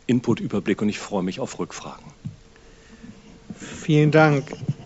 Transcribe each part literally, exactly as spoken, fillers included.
Input-Überblick und ich freue mich auf Rückfragen. Vielen Dank.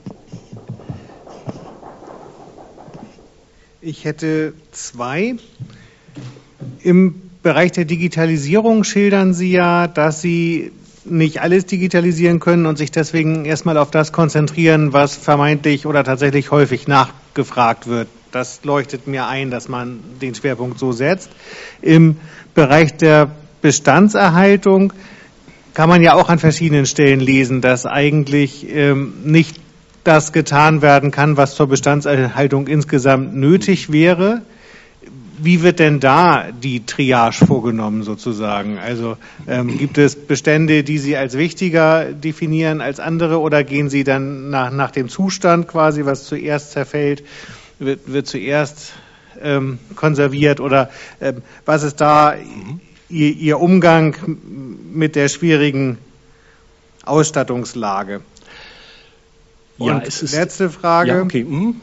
Ich hätte zwei. Im Bereich der Digitalisierung schildern Sie ja, dass Sie nicht alles digitalisieren können und sich deswegen erstmal auf das konzentrieren, was vermeintlich oder tatsächlich häufig nachgefragt wird. Das leuchtet mir ein, dass man den Schwerpunkt so setzt. Im Bereich der Bestandserhaltung kann man ja auch an verschiedenen Stellen lesen, dass eigentlich ähm, nicht das getan werden kann, was zur Bestandserhaltung insgesamt nötig wäre. Wie wird denn da die Triage vorgenommen sozusagen? Also ähm, gibt es Bestände, die Sie als wichtiger definieren als andere oder gehen Sie dann nach, nach dem Zustand quasi, was zuerst zerfällt, wird, wird zuerst ähm, konserviert oder ähm, was ist da mhm. Ihr, Ihr Umgang mit der schwierigen Ausstattungslage? Ja, Und es ist, letzte Frage. Ja, okay. mhm.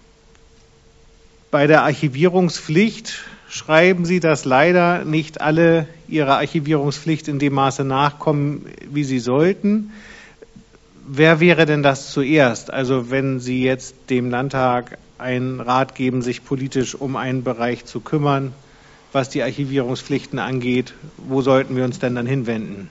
Bei der Archivierungspflicht schreiben Sie, dass leider nicht alle Ihrer Archivierungspflicht in dem Maße nachkommen, wie sie sollten. Wer wäre denn das zuerst? Also wenn Sie jetzt dem Landtag einen Rat geben, sich politisch um einen Bereich zu kümmern, was die Archivierungspflichten angeht, wo sollten wir uns denn dann hinwenden?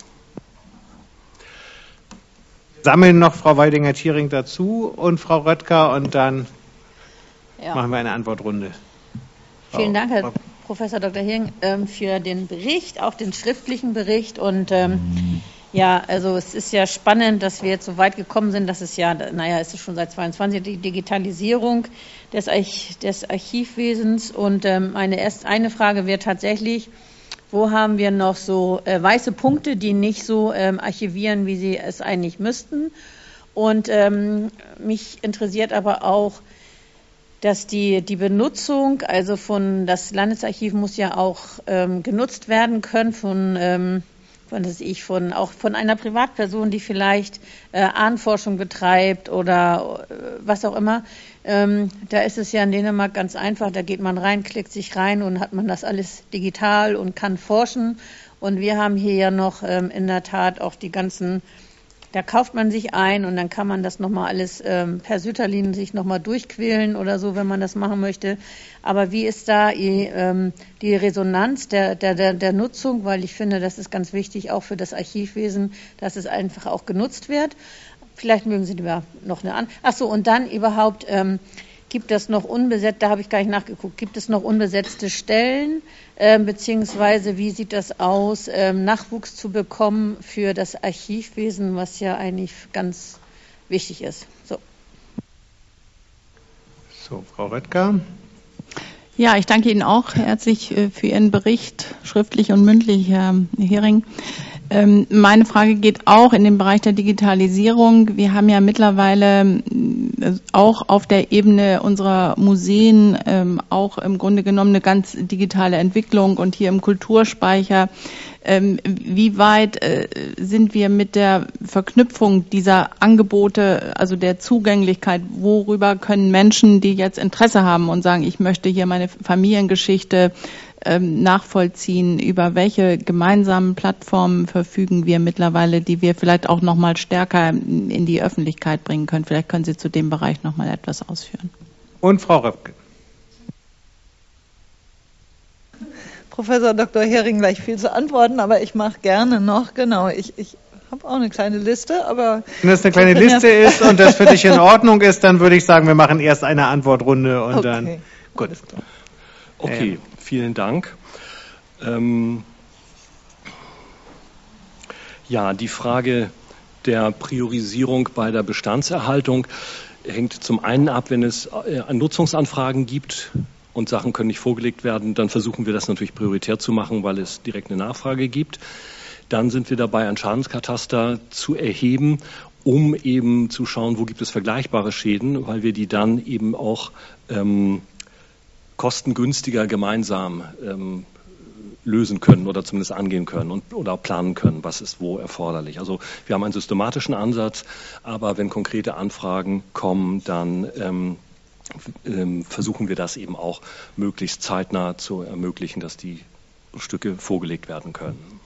Sammeln noch Frau Weidinger-Thiering dazu und Frau Röttger und dann ja. machen wir eine Antwortrunde. Vielen Dank, Herr Professor Doktor Thiering, für den Bericht, auch den schriftlichen Bericht. Und ähm, ja, also es ist ja spannend, dass wir jetzt so weit gekommen sind, dass es ja, naja, es ist schon seit zweiundzwanzig die Digitalisierung des, Arch des Archivwesens. Und ähm, meine erst eine Frage wäre tatsächlich, wo haben wir noch so äh, weiße Punkte, die nicht so ähm, archivieren, wie sie es eigentlich müssten? Und ähm, mich interessiert aber auch, dass die, die Benutzung, also von, das Landesarchiv muss ja auch ähm, genutzt werden können von, ähm, von, das ich, von, auch von einer Privatperson, die vielleicht äh, Ahnenforschung betreibt oder äh, was auch immer. Ähm, da ist es ja in Dänemark ganz einfach, da geht man rein, klickt sich rein und hat man das alles digital und kann forschen. Und wir haben hier ja noch ähm, in der Tat auch die ganzen, da kauft man sich ein und dann kann man das nochmal alles ähm, per Sütterlin sich nochmal durchquälen oder so, wenn man das machen möchte. Aber wie ist da die, ähm, die Resonanz der, der, der, der Nutzung? Weil ich finde, das ist ganz wichtig auch für das Archivwesen, dass es einfach auch genutzt wird. Vielleicht mögen Sie lieber noch eine an. Ach so, und dann überhaupt, ähm, gibt es noch unbesetzt, da habe ich gar nicht nachgeguckt, gibt es noch unbesetzte Stellen, äh, beziehungsweise wie sieht das aus, ähm, Nachwuchs zu bekommen für das Archivwesen, was ja eigentlich ganz wichtig ist. So, so Frau Röttger. Ja, ich danke Ihnen auch herzlich für Ihren Bericht, schriftlich und mündlich, Herr Hering. Ähm, meine Frage geht auch in den Bereich der Digitalisierung. Wir haben ja mittlerweile auch auf der Ebene unserer Museen ähm, auch im Grunde genommen eine ganz digitale Entwicklung und hier im Kulturspeicher. Ähm, wie weit äh, sind wir mit der Verknüpfung dieser Angebote, also der Zugänglichkeit, worüber können Menschen, die jetzt Interesse haben und sagen, ich möchte hier meine Familiengeschichte ähm, nachvollziehen, über welche gemeinsamen Plattformen verfügen wir mittlerweile, die wir vielleicht auch noch mal stärker in die Öffentlichkeit bringen können? Vielleicht können Sie zu dem Bereich noch mal etwas ausführen. Und Frau Röpke. Professor Doktor Hering gleich viel zu antworten, aber ich mache gerne noch, genau, ich, ich habe auch eine kleine Liste, aber... Wenn das eine kleine Liste ja ist und das für dich in Ordnung ist, dann würde ich sagen, wir machen erst eine Antwortrunde und okay. dann... Gut. Okay, ähm. vielen Dank. Ähm, ja, die Frage der Priorisierung bei der Bestandserhaltung hängt zum einen ab, wenn es äh, Nutzungsanfragen gibt, und Sachen können nicht vorgelegt werden, dann versuchen wir das natürlich prioritär zu machen, weil es direkt eine Nachfrage gibt. Dann sind wir dabei, ein Schadenskataster zu erheben, um eben zu schauen, wo gibt es vergleichbare Schäden, weil wir die dann eben auch ähm, kostengünstiger gemeinsam ähm, lösen können oder zumindest angehen können und, oder planen können, was ist wo erforderlich. Also wir haben einen systematischen Ansatz, aber wenn konkrete Anfragen kommen, dann ähm, versuchen wir das eben auch möglichst zeitnah zu ermöglichen, dass die Stücke vorgelegt werden können.